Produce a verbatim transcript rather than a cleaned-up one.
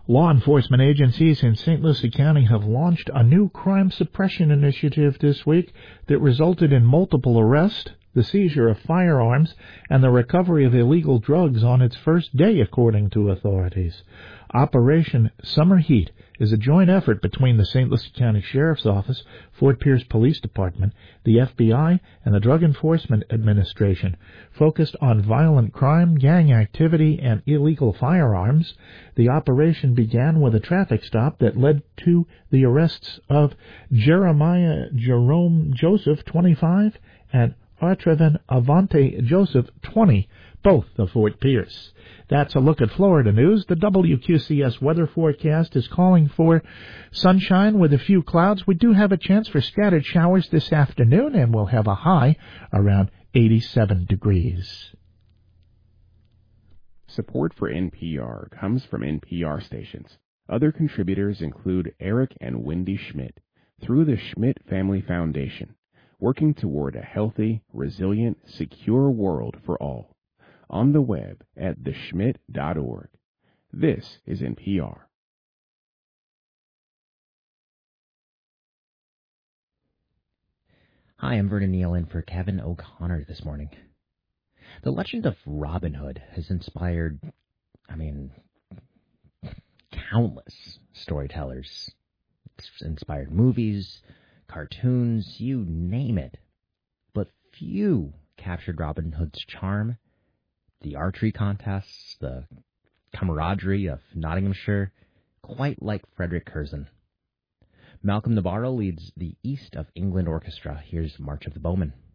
Law enforcement agencies in Saint Lucie County have launched a new crime suppression initiative this week that resulted in multiple arrests, the seizure of firearms, and the recovery of illegal drugs on its first day, according to authorities. Operation Summer Heat is a joint effort between the Saint Lucie County Sheriff's Office, Fort Pierce Police Department, the F B I, and the Drug Enforcement Administration, focused on violent crime, gang activity, and illegal firearms. The operation began with a traffic stop that led to the arrests of Jeremiah Jerome Joseph, twenty-five, and Artreven Avante Joseph, twenty, both of Fort Pierce. That's a look at Florida news. The W Q C S weather forecast is calling for sunshine with a few clouds. We do have a chance for scattered showers this afternoon, and we'll have a high around eighty-seven degrees. Support for N P R comes from N P R stations. Other contributors include Eric and Wendy Schmidt through the Schmidt Family Foundation, working toward a healthy, resilient, secure world for all. On the web at the schmidt dot org. This is N P R. Hi, I'm Vernon Neal in for Kevin O'Connor this morning. The legend of Robin Hood has inspired, I mean, countless storytellers. It's inspired movies, cartoons, you name it. But few captured Robin Hood's charm, the archery contests, the camaraderie of Nottinghamshire, quite like Frederick Curzon. Malcolm Navarro leads the East of England Orchestra. Here's March of the Bowmen.